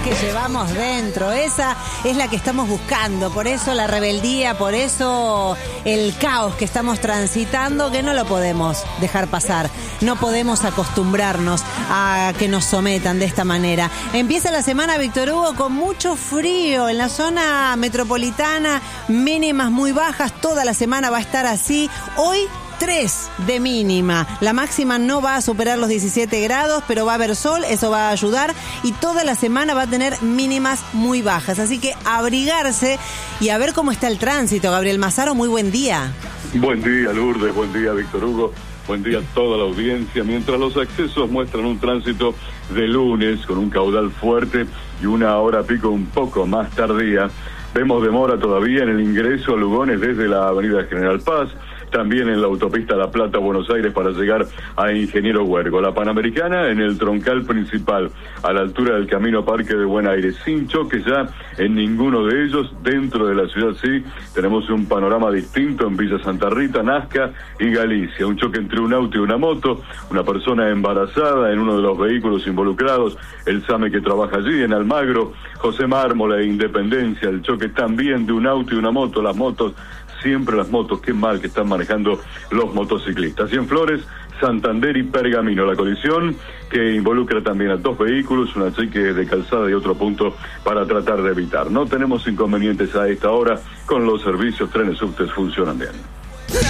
que llevamos dentro, esa es la que estamos buscando, por eso la rebeldía, por eso el caos que estamos transitando, que no lo podemos dejar pasar, no podemos acostumbrarnos a que nos sometan de esta manera. Empieza la semana, Víctor Hugo, con mucho frío en la zona metropolitana, mínimas muy bajas, toda la semana va a estar así. Hoy 3 de mínima, la máxima no va a superar los 17 grados, pero va a haber sol, eso va a ayudar, y toda la semana va a tener mínimas muy bajas, así que abrigarse y a ver cómo está el tránsito. Gabriel Mazaro, muy buen día. Buen día, Lourdes, buen día, Víctor Hugo, buen día a toda la audiencia. Mientras los accesos muestran un tránsito de lunes con un caudal fuerte y una hora pico un poco más tardía, vemos demora todavía en el ingreso a Lugones desde la avenida General Paz, también en la autopista La Plata, Buenos Aires, para llegar a Ingeniero Huergo. La Panamericana en el troncal principal, a la altura del Camino Parque de Buen Aire, sin choque ya en ninguno de ellos. Dentro de la ciudad sí, tenemos un panorama distinto en Villa Santa Rita, Nazca y Galicia. Un choque entre un auto y una moto, una persona embarazada en uno de los vehículos involucrados, el SAME que trabaja allí, en Almagro, José Mármola e Independencia, el choque también de un auto y una moto, las motos, siempre las motos, qué mal que están manejando los motociclistas. Y en Flores, Santander y Pergamino, la colisión que involucra también a 2 vehículos, una chique de calzada y otro punto para tratar de evitar. No tenemos inconvenientes a esta hora, con los servicios, trenes, subtes funcionan bien.